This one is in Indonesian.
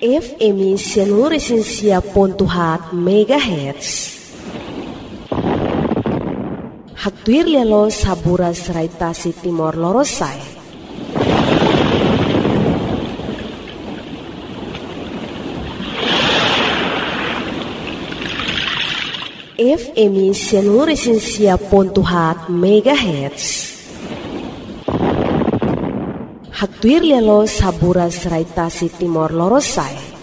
FM Seluruh Pontuhat MHz. Haktuir lelo sabura serai tasi Timor Lorosai. FM Seluruh Pontuhat MHz. Haktuir lelo sabura serai tasi Timor Lorosai.